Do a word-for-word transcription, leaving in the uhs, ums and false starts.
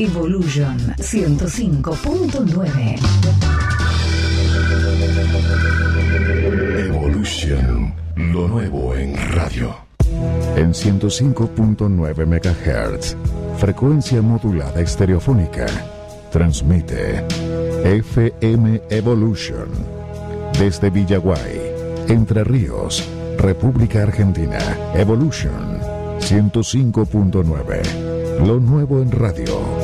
Evolution ciento cinco punto nueve. Evolution, lo nuevo en radio. En ciento cinco punto nueve megahertz, frecuencia modulada estereofónica, transmite F M Evolution desde Villaguay, Entre Ríos, República Argentina. Evolution ciento cinco punto nueve, lo nuevo en radio.